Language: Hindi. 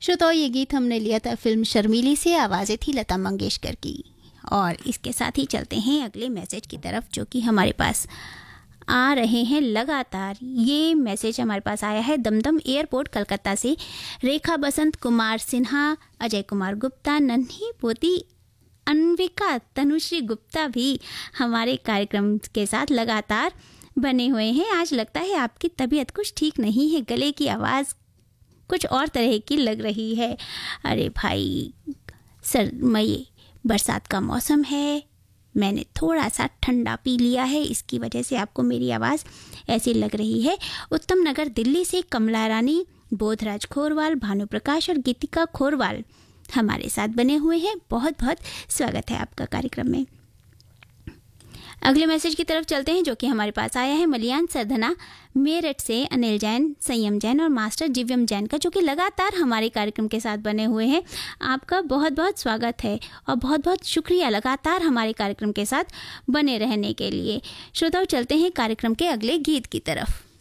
श्रोताओ, ये गीत हमने लिया था फिल्म शर्मीली से, आवाज़ें थी लता मंगेशकर की। और इसके साथ ही चलते हैं अगले मैसेज की तरफ जो कि हमारे पास आ रहे हैं लगातार। ये मैसेज हमारे पास आया है दमदम एयरपोर्ट कलकत्ता से। रेखा बसंत, कुमार सिन्हा, अजय कुमार गुप्ता, नन्ही पोती अन्विका, तनुश्री गुप्ता भी हमारे कार्यक्रम के साथ लगातार बने हुए हैं। आज लगता है आपकी तबीयत कुछ ठीक नहीं है, गले की आवाज़ कुछ और तरह की लग रही है। अरे भाई, मई बरसात का मौसम है, मैंने थोड़ा सा ठंडा पी लिया है, इसकी वजह से आपको मेरी आवाज़ ऐसी लग रही है। उत्तम नगर दिल्ली से कमला रानी, बोधराज खोरवाल, भानु प्रकाश और गीतिका खोरवाल हमारे साथ बने हुए हैं। बहुत बहुत स्वागत है आपका कार्यक्रम में। अगले मैसेज की तरफ चलते हैं जो कि हमारे पास आया है मलियान सरधना मेरठ से। अनिल जैन, संयम जैन और मास्टर जिव्यम जैन का, जो कि लगातार हमारे कार्यक्रम के साथ बने हुए हैं। आपका बहुत बहुत स्वागत है और बहुत बहुत शुक्रिया लगातार हमारे कार्यक्रम के साथ बने रहने के लिए। श्रोताओं, चलते हैं कार्यक्रम के अगले गीत की तरफ।